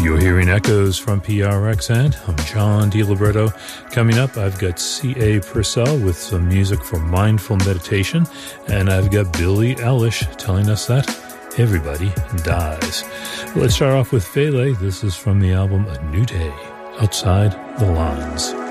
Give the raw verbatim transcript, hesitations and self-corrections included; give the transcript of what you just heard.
You're hearing echoes from P R X, and I'm John DiLibretto. Coming up, I've got C A Purcell with some music for mindful meditation, and I've got Billie Eilish telling us that everybody dies. Let's start off with Fele. This is from the album A New Day, Outside the Lines.